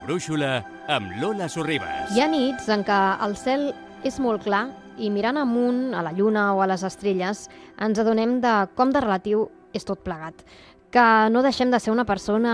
Brúixola amb Lola Sorribas. Hi ha nits en què el cel és molt clar i mirant amunt, a la lluna o a les estrelles, ens adonem de com de relatiu és tot plegat. Que no deixem de ser una persona